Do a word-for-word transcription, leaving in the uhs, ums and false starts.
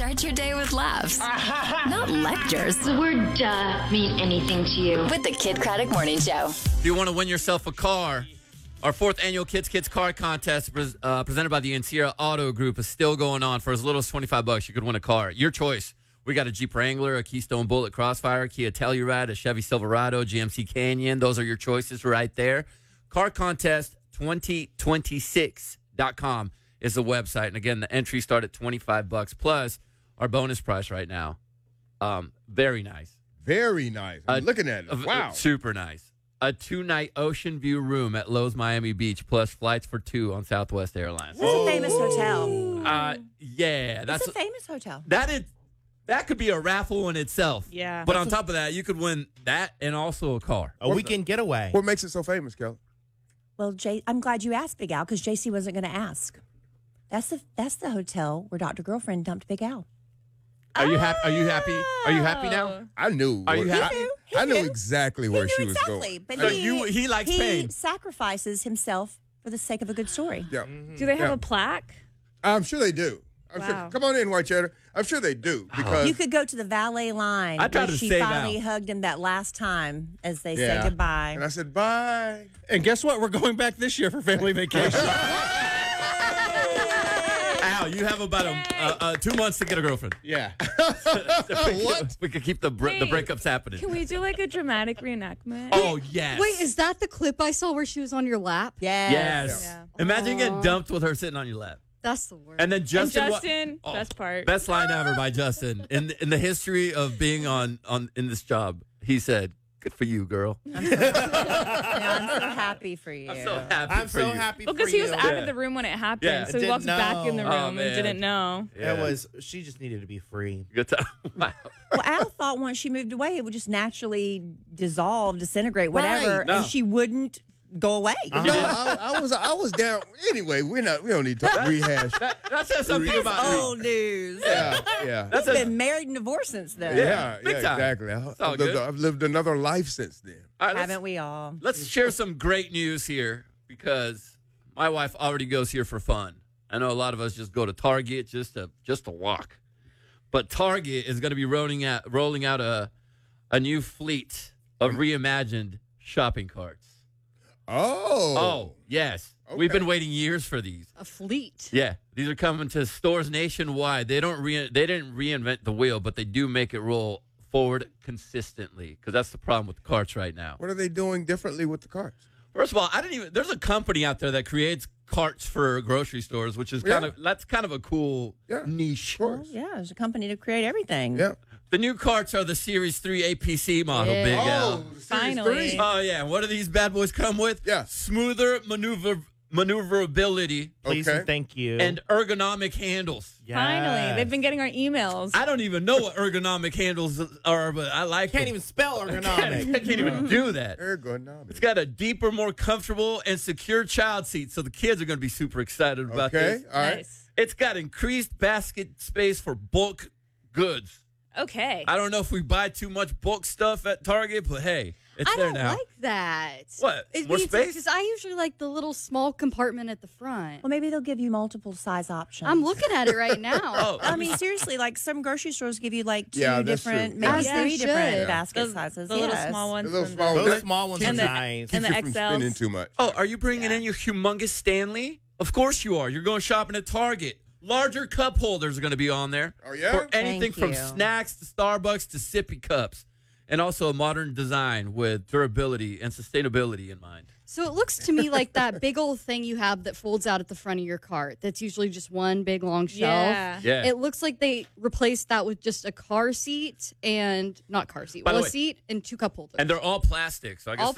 Start your day with laughs, not lectures. Does the word duh mean anything to you? With the Kid Craddock Morning Show. If you want to win yourself a car, our fourth annual Kids Kids Car Contest uh, presented by the Ancira Auto Group is still going on. For as little as twenty-five bucks, you could win a car. Your choice. We got a Jeep Wrangler, a Keystone Bullet Crossfire, Kia Telluride, a Chevy Silverado, G M C Canyon. Those are your choices right there. car contest twenty twenty-six dot com is the website. And again, the entries start at twenty-five bucks plus our bonus price right now. Um, very nice. Very nice. I'm Uh, looking at it. uh, Wow. Super nice. A two-night ocean view room at Lowe's Miami Beach, plus flights for two on Southwest Airlines. It's a famous hotel. Uh, yeah, that's It's a famous hotel. that is that could be a raffle in itself. Yeah. But on top of that, you could win that and also a car. A weekend getaway. What makes it so famous, Kelly? Well, Jay, I'm glad you asked Big Al because J C wasn't going to ask. That's the that's the hotel where Doctor Girlfriend dumped Big Al. Are you happy? Are you happy? Are you happy now? I knew. Are you what- happy? I, knew, he I knew knew. exactly He where knew she exactly, was going. but Uh, he, you- he likes he pain. sacrifices himself for the sake of a good story. Yeah. Do they have Yeah. a plaque? I'm sure they do. I'm Wow. sure. Come on in, White Cheddar. I'm sure they do because You could go to the valet line I tried where to she save finally Al. hugged him that last time as they Yeah. said goodbye. and I said bye. And guess what? We're going back this year for family vacation. Al, you have about a, uh, uh, two months to get a girlfriend. yeah. What? We could keep the br- the Wait. breakups happening. Can we do like a dramatic reenactment? Oh yes. Wait, is that the clip I saw where she was on your lap? Yes. yes? Yeah. Imagine getting dumped with her sitting on your lap. That's the worst. And then And Justin, wa- Justin, Oh, best part. best line ever by Justin in in the history of being on on in this job. He said, "Good for you, girl." Yeah, I'm so happy for you. I'm so happy. I'm for so you. happy Because for he was you. out Yeah. of the room when it happened, Yeah. so he Didn't walked back in the know. room Oh, and man. didn't know. Yeah. It was, she just needed to be free. Good time. Wow. Well, Al thought once she moved away, it would just naturally dissolve, disintegrate, whatever, Right. No. and she wouldn't go away. No, I, I was I was down. Anyway, we're not. We don't need to talk rehash. That, that says something about Old news. Yeah, yeah. He's That's a- been married and divorced since then. Yeah, big yeah, time. exactly. I, all I've, lived, good. I've lived another life since then. All right, let's- Haven't we all? Let's share some great news here because my wife already goes here for fun. I know a lot of us just go to Target just to just to walk, but Target is going to be rolling out rolling out a a new fleet of reimagined shopping carts. Oh, Oh yes, we've Okay. been waiting years for these. a fleet. Yeah, these are coming to stores nationwide. They don't re- they didn't reinvent the wheel, but they do make it roll forward consistently because that's the problem with the carts right now. What are they doing differently with the carts? First of all, I didn't even. There's a company out there that creates carts for grocery stores, which is kind Yeah. of that's kind of a cool Yeah. niche. Of course. Yeah, there's a company to create everything. Yeah. The new carts are the Series three A P C model, Yeah. Big Oh, L. the Series Finally. three. Oh yeah, what do these bad boys come with? Yeah. Smoother maneuver maneuverability Please Okay. and thank you. and ergonomic handles. Finally. They've been getting our emails. I don't even know what ergonomic handles are, but I like Can't them. even spell I ergonomic. can't even do that. Ergonomic. It's got a deeper, more comfortable, and secure child seat, so the kids are going to be super excited about Okay. this. All right. Nice. It's got increased basket space for bulk goods. Okay. I don't know if we buy too much bulk stuff at Target, but hey, it's I there don't now. like that. What? It More means space? Because I usually like the little small compartment at the front. Well, maybe they'll give you multiple size options. I'm looking at it right now. Oh, I mean, seriously, like some grocery stores give you like two Yeah, that's different, true. maybe As they three different should. basket Those- sizes. the little yes. small ones. The little and small the- ones. Those small ones And are the- nice. and the Keeps you from X Ls. spending too much. oh, are you bringing in your humongous Stanley? Of course you are. You're going shopping at Target. Larger cup holders are going to be on there. Oh, yeah? For anything Thank from you. snacks to Starbucks to sippy cups. And also a modern design with durability and sustainability in mind. So it looks to me like that big old thing you have that folds out at the front of your cart. That's usually just one big long shelf. Yeah. Yeah. It looks like they replaced that with just a car seat and not car seat, By the well, a way- seat and two cup holders. And they're all plastic, so I guess All